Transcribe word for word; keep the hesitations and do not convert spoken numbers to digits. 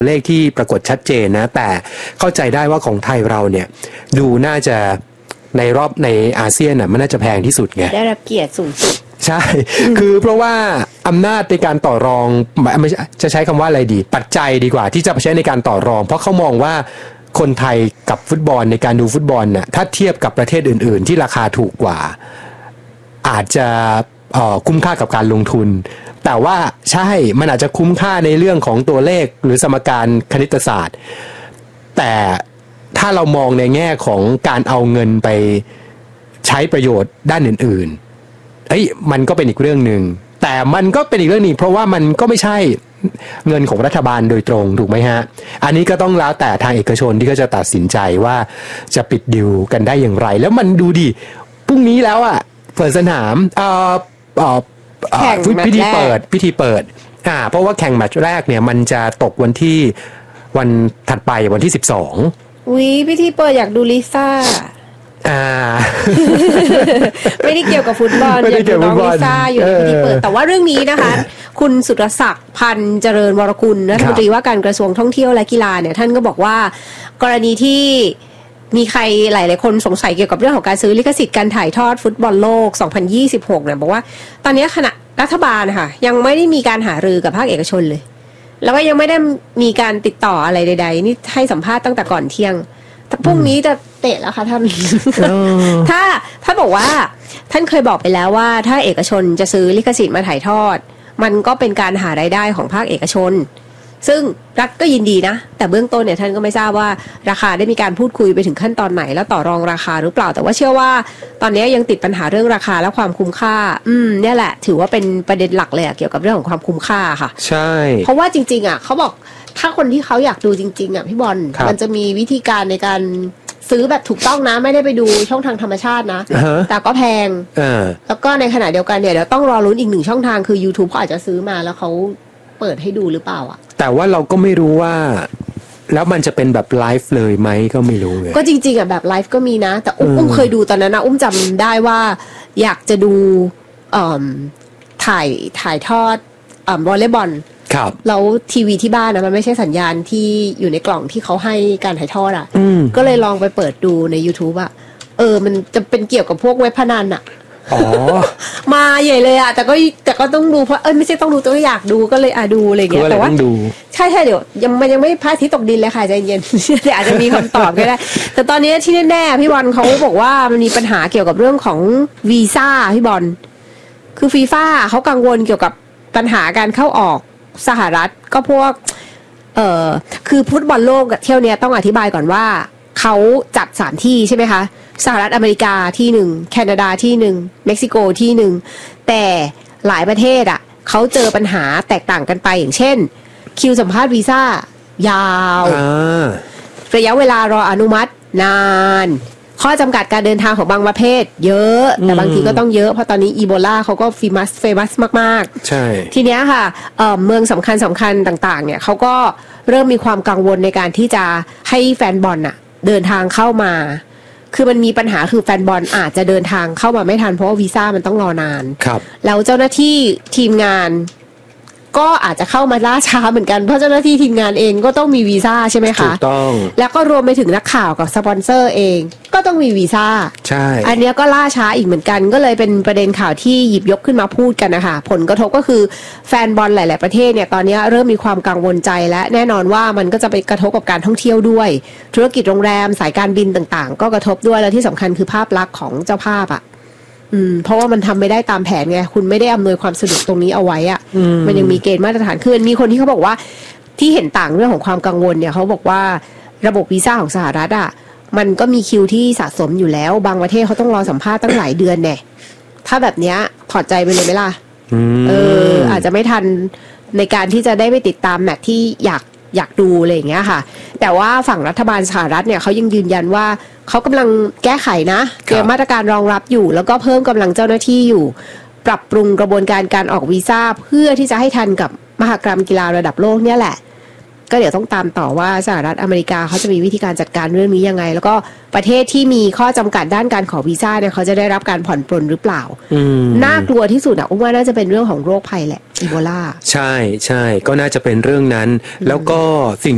เลขที่ปรากฏชัดเจนนะแต่เข้าใจได้ว่าของไทยเราเนี่ยดูน่าจะในรอบในอาเซียนน่ะมันน่าจะแพงที่สุดไงได้รับเกียรติสูงสุดใช่คือเพราะว่าอำนาจในการต่อรองจะใช้คำว่าอะไรดีปัจจัยดีกว่าที่จะใช้ในการต่อรองเพราะเขามองว่าคนไทยกับฟุตบอลในการดูฟุตบอลน่ะถ้าเทียบกับประเทศอื่นๆที่ราคาถูกกว่าอาจจะคุ้มค่ากับการลงทุนแต่ว่าใช่มันอาจจะคุ้มค่าในเรื่องของตัวเลขหรือสมการคณิตศาสตร์แต่ถ้าเรามองในแง่ของการเอาเงินไปใช้ประโยชน์ด้านอื่นๆเอ้ยมันก็เป็นอีกเรื่องนึงแต่มันก็เป็นอีกเรื่องนึงเพราะว่ามันก็ไม่ใช่เงินของรัฐบาลโดยตรงถูกไหมฮะอันนี้ก็ต้องแล้วแต่ทางเอกชนที่ก็จะตัดสินใจว่าจะปิดดิวกันได้อย่างไรแล้วมันดูดิพรุ่งนี้แล้วอ่ะเปิดสนามเอ่อเอ่อพิธีเปิดพิธีเปิดอ่าเพราะว่าแข่งแมตช์แรกเนี่ยมันจะตกวันที่วันถัดไปวันที่สิบสองอุ๊ยพิธีเปิดอยากดูลิซ่าอ่าไม่ได้เกี่ยวกับฟุตบอลอยากดูน้องลิซ่าอยู่ในพิธีเปิดแต่ว่าเรื่องนี้นะคะคุณสุรศักดิ์พันธ์เจริญวรกุลรัฐมนตรีว่าการกระทรวงท่องเที่ยวและกีฬาเนี่ยท่านก็บอกว่ากรณีที่มีใครหลายๆคนสงสัยเกี่ยวกับเรื่องของการซื้อลิขสิทธิ์การถ่ายทอดฟุตบอลโลกสองพันยี่สิบหกเนี่ยบอกว่าตอนนี้คณะรัฐบาลนะคะยังไม่ได้มีการหารือกับภาคเอกชนเลยแล้วก็ยังไม่ได้มีการติดต่ออะไรใดๆนี่ให้สัมภาษณ์ตั้งแต่ก่อนเที่ยงพรุ่งนี้จะเตะแล้วค่ะท่าน ถ้าถ้าบอกว่าท่านเคยบอกไปแล้วว่าถ้าเอกชนจะซื้อลิขสิทธิ์มาถ่ายทอดมันก็เป็นการหารายได้ของภาคเอกชนซึ่งรัฐก็ยินดีนะแต่เบื้องต้นเนี่ยท่านก็ไม่ทราบว่าราคาได้มีการพูดคุยไปถึงขั้นตอนไหนแล้วต่อรองราคาหรือเปล่าแต่ว่าเชื่อว่าตอนนี้ยังติดปัญหาเรื่องราคาและความคุ้มค่าอืมเนี่ยแหละถือว่าเป็นประเด็นหลักเลยเกี่ยวกับเรื่องของความคุ้มค่าค่ะใช่เพราะว่าจริงๆอ่ะเขาบอกถ้าคนที่เขาอยากดูจริงๆอ่ะพี่บอลมันจะมีวิธีการในการซื้อแบบถูกต้องนะไม่ได้ไปดูช่องทางธรรมชาตินะ uh-huh. แต่ก็แพง uh. แล้วก็ในขณะเดียวกันเนี่ยเดี๋ยวต้องรอลุ้นอีกหนึ่งช่องทางคือ YouTube เขาอาจจะซื้อมาแล้วเขาเปิดให้ดูหรือเปล่าอ่ะแต่ว่าเราก็ไม่รู้ว่าแล้วมันจะเป็นแบบไลฟ์เลยไหมก็ไม่รู้เลยก็จริงๆอ่ะแบบไลฟ์ก็มีนะแต่อุ้ม uh. อุ้มเคยดูตอนนั้นนะอุ้มจำได้ว่าอยากจะดูถ่ายถ่ายทอดวอลเลย์บอลแล้วทีวีที่บ้านนะมันไม่ใช่สัญญาณที่อยู่ในกล่องที่เขาให้การถ่ายทอดอ่ะก็เลยลองไปเปิดดูใน YouTube อ่ะเออมันจะเป็นเกี่ยวกับพวกเว็บพนันอ่ะอ๋อ มาใหญ่เลยอ่ะแต่ก็แต่ก็ต้องดูเพราะเออไม่ใช่ต้องดูต้องอยากดูก็เลยอ่ะดูอะไรเงี้ยแต่ว่าใช่ใช่เดี๋ยวยังมันยังไม่พระอาทิตย์ตกดินเลยค่ะใจเย็นเดี๋ยวอาจจะมีคำตอบก็ได้แต่ตอนนี้ที่แน่ๆพี่บอลเขาบอกว่ามันมีปัญหาเกี่ยวกับเรื่องของวีซ่าพี่บอลคือฟีฟ่าเขากังวลเกี่ยวกับปัญหาการเข้าออกสหรัฐก็พวกเอ่อคือฟุตบอลโลกเที่ยวนี้ต้องอธิบายก่อนว่าเขาจัดสามที่ใช่ไหมคะสหรัฐอเมริกาที่หนึ่งแคนาดาที่หนึ่งเม็กซิโกที่หนึ่งแต่หลายประเทศอ่ะเขาเจอปัญหาแตกต่างกันไปอย่างเช่นคิวสัมภาษณ์วีซ่ายาวระยะเวลารออนุมัตินานข้อจำกัดการเดินทางของบางประเภทเยอะแต่บางทีก็ต้องเยอะเพราะตอนนี้อีโบลาเขาก็ฟีมัสเฟมัสมากๆใช่ทีเนี้ยค่ะ เอ่อ เมืองสำคัญสำคัญต่างๆเนี่ยเขาก็เริ่มมีความกังวลในการที่จะให้แฟนบอลน่ะเดินทางเข้ามาคือมันมีปัญหาคือแฟนบอลอาจจะเดินทางเข้ามาไม่ทันเพราะว่าวีซ่ามันต้องรอนานครับแล้วเจ้าหน้าที่ทีมงานก็อาจจะเข้ามาล่าช้าเหมือนกันเพราะเจ้าหน้าที่ทีมงานเองก็ต้องมีวีซ่าใช่ไหมคะถูกต้องแล้วก็รวมไปถึงนักข่าวกับสปอนเซอร์เองก็ต้องมีวีซ่าใช่อันนี้ก็ล่าช้าอีกเหมือนกันก็เลยเป็นประเด็นข่าวที่หยิบยกขึ้นมาพูดกันนะคะผลกระทบก็คือแฟนบอลหลายๆประเทศเนี่ยตอนนี้เริ่มมีความกังวลใจและแน่นอนว่ามันก็จะไปกระทบกับการท่องเที่ยวด้วยธุรกิจโรงแรมสายการบินต่างๆก็กระทบด้วยและที่สำคัญคือภาพลักษณ์ของเจ้าภาพอ่ะอืมเพราะว่ามันทำไม่ได้ตามแผนไงคุณไม่ได้อำนวยความสะดวกตรงนี้เอาไว้อ่ะมันยังมีเกณฑ์มาตรฐานคือมีคนที่เขาบอกว่าที่เห็นต่างเรื่องของความกังวลเนี่ยเขาบอกว่าระบบวีซ่าของสหรัฐอ่ะมันก็มีคิวที่สะสมอยู่แล้วบางประเทศเขาต้องรอสัมภาษณ์ตั้งหลายเดือนแน่ถ้าแบบเนี้ยถอดใจไปเลยไหมล่ะเอออาจจะไม่ทันในการที่จะได้ไปติดตามแมตช์ที่อยากอยากดูอะไรอย่างเงี้ยค่ะแต่ว่าฝั่งรัฐบาลสหรัฐเนี่ยเขายังยืนยันว่าเขากำลังแก้ไขนะเตรียมมาตรการรองรับอยู่แล้วก็เพิ่มกำลังเจ้าหน้าที่อยู่ปรับปรุงกระบวนการการออกวีซ่าเพื่อที่จะให้ทันกับมหกรรมกีฬาระดับโลกเนี่ยแหละก็เดี๋ยวต้องตามต่อว่าสหรัฐอเมริกาเขาจะมีวิธีการจัดการเรื่องนี้ยังไงแล้วก็ประเทศที่มีข้อจำกัดด้านการขอวีซ่าเนี่ยเขาจะได้รับการผ่อนปรนหรือเปล่าน่ากลัวที่สุดอ่ะอุ้มว่าน่าจะเป็นเรื่องของโรคภัยแหละอีโบลาใช่ใช่ก็น่าจะเป็นเรื่องนั้นแล้วก็สิ่ง